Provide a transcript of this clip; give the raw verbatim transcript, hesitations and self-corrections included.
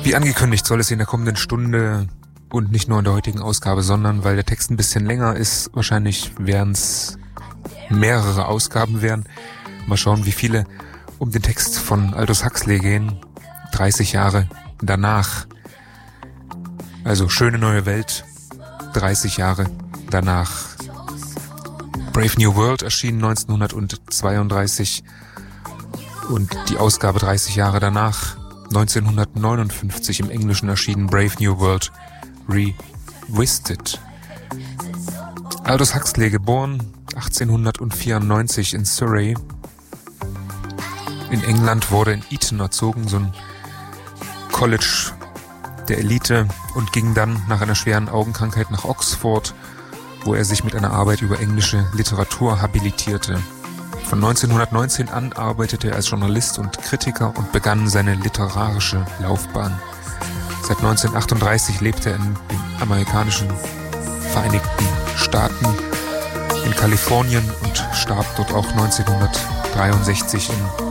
Wie angekündigt soll es in der kommenden Stunde und nicht nur in der heutigen Ausgabe, sondern weil der Text ein bisschen länger ist, wahrscheinlich werden es mehrere Ausgaben werden. Mal schauen, wie viele um den Text von Aldous Huxley gehen. dreißig Jahre danach. Also Schöne neue Welt. dreißig Jahre danach. Brave New World erschien neunzehnhundertzweiunddreißig und die Ausgabe dreißig Jahre danach, neunzehnhundertneunundfünfzig im Englischen erschienen Brave New World Revisited. Aldous Huxley, geboren achtzehnhundertvierundneunzig in Surrey in England, wurde in Eton erzogen, so ein College der Elite, und ging dann nach einer schweren Augenkrankheit nach Oxford, wo er sich mit einer Arbeit über englische Literatur habilitierte. Von neunzehnhundertneunzehn an arbeitete er als Journalist und Kritiker und begann seine literarische Laufbahn. Seit neunzehnhundertachtunddreißig lebte er in den amerikanischen Vereinigten Staaten, in Kalifornien, und starb dort auch neunzehnhundertdreiundsechzig in